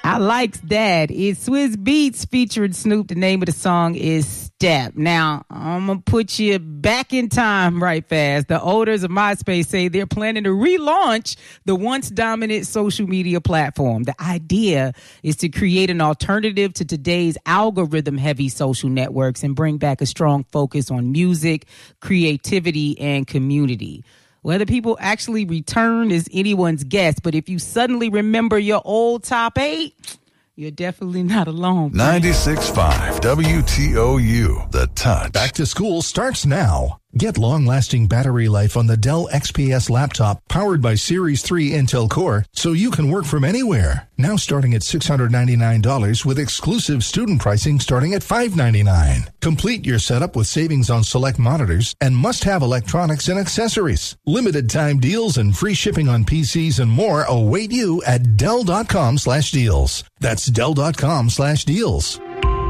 I likes that. It's Swizz Beatz featuring Snoop. The name of the song is Step. Now, I'm going to put you back in time right fast. The owners of MySpace say they're planning to relaunch the once dominant social media platform. The idea is to create an alternative to today's algorithm-heavy social networks and bring back a strong focus on music, creativity, and community. Whether people actually return is anyone's guess, but if you suddenly remember your old top 8, you're definitely not alone. 96.5 WTOU, The Touch. Back to school starts now. Get long-lasting battery life on the Dell XPS laptop powered by Series 3 Intel Core so you can work from anywhere. Now starting at $699 with exclusive student pricing starting at $599. Complete your setup with savings on select monitors and must-have electronics and accessories. Limited time deals and free shipping on PCs and more await you at Dell.com/deals. That's Dell.com/deals.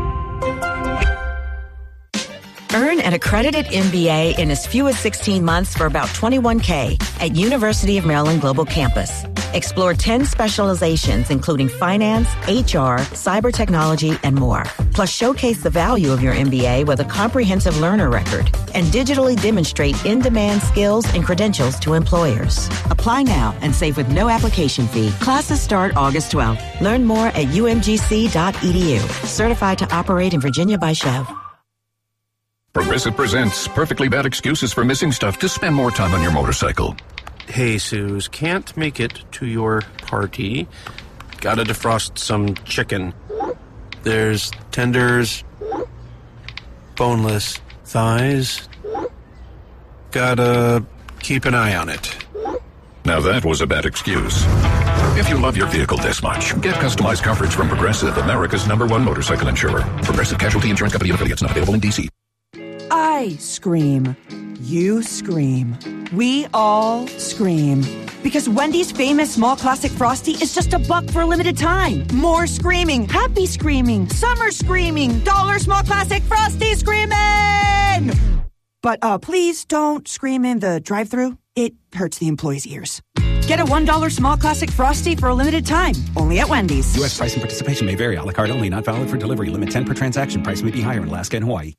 Earn an accredited MBA in as few as 16 months for about $21K at University of Maryland Global Campus. Explore 10 specializations, including finance, HR, cyber technology, and more. Plus, showcase the value of your MBA with a comprehensive learner record and digitally demonstrate in-demand skills and credentials to employers. Apply now and save with no application fee. Classes start August 12th. Learn more at umgc.edu. Certified to operate in Virginia by Chev. Progressive presents Perfectly Bad Excuses for Missing Stuff to spend more time on your motorcycle. Hey, Suze, can't make it to your party. Gotta defrost some chicken. There's tenders, boneless thighs. Gotta keep an eye on it. Now that was a bad excuse. If you love your vehicle this much, get customized coverage from Progressive, America's #1 motorcycle insurer. Progressive Casualty Insurance Company and affiliates, not available in D.C. I scream. You scream. We all scream. Because Wendy's famous small classic Frosty is just $1 for a limited time. More screaming, happy screaming, summer screaming, dollar small classic Frosty screaming! But please don't scream in the drive-thru. It hurts the employees' ears. Get a $1 small classic Frosty for a limited time. Only at Wendy's. U.S. price and participation may vary. A la carte only. Not valid for delivery. Limit 10 per transaction. Price may be higher in Alaska and Hawaii.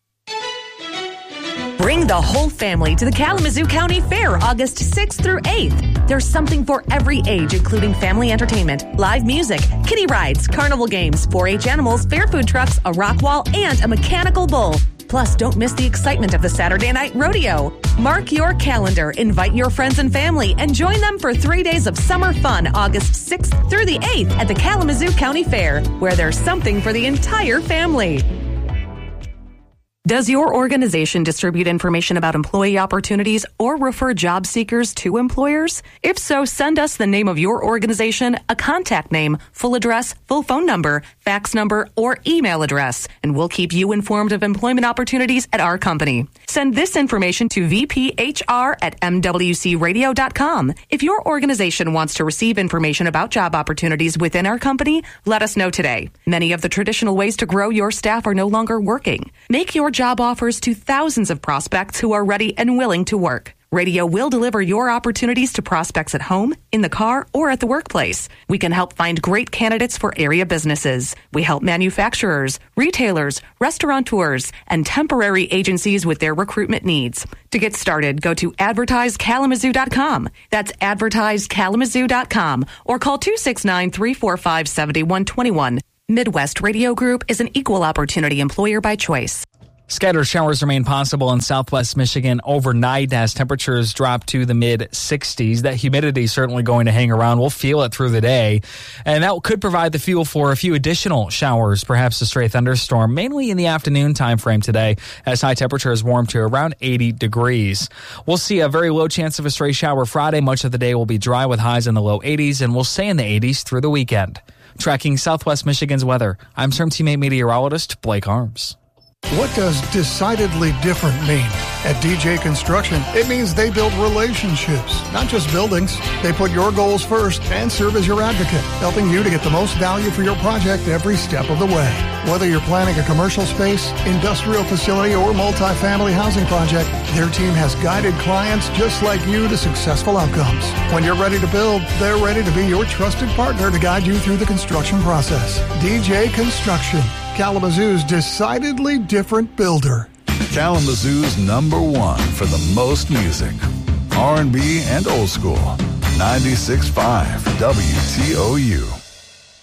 Bring the whole family to the Kalamazoo County Fair August 6th through 8th. There's something for every age, including family entertainment, live music, kiddie rides, carnival games, 4-H animals, fair food trucks, a rock wall, and a mechanical bull. Plus, don't miss the excitement of the Saturday Night Rodeo. Mark your calendar, invite your friends and family, and join them for 3 days of summer fun August 6th through the 8th at the Kalamazoo County Fair, where there's something for the entire family. Does your organization distribute information about employee opportunities or refer job seekers to employers? If so, send us the name of your organization, a contact name, full address, full phone number, fax number, or email address, and we'll keep you informed of employment opportunities at our company. Send this information to vphr@mwcradio.com. If your organization wants to receive information about job opportunities within our company, let us know today. Many of the traditional ways to grow your staff are no longer working. Make your job offers to thousands of prospects who are ready and willing to work. Radio will deliver your opportunities to prospects at home, in the car, or at the workplace. We can help find great candidates for area businesses. We help manufacturers, retailers, restaurateurs, and temporary agencies with their recruitment needs. To get started, go to advertisekalamazoo.com. That's advertisekalamazoo.com, or call 269-345-7121. Midwest Radio Group is an equal opportunity employer by choice. Scattered showers remain possible in southwest Michigan overnight as temperatures drop to the mid-60s. That humidity is certainly going to hang around. We'll feel it through the day. And that could provide the fuel for a few additional showers, perhaps a stray thunderstorm, mainly in the afternoon time frame today as high temperatures warm to around 80 degrees. We'll see a very low chance of a stray shower Friday. Much of the day will be dry with highs in the low 80s, and we'll stay in the 80s through the weekend. Tracking southwest Michigan's weather, I'm CERN Teammate Meteorologist Blake Arms. What does decidedly different mean? At DJ Construction, it means they build relationships, not just buildings. They put your goals first and serve as your advocate, helping you to get the most value for your project every step of the way. Whether you're planning a commercial space, industrial facility, or multifamily housing project, their team has guided clients just like you to successful outcomes. When you're ready to build, they're ready to be your trusted partner to guide you through the construction process. DJ Construction, Kalamazoo's decidedly different builder. Kalamazoo's #1 for the most music, R&B and old school. 96.5 WTOU.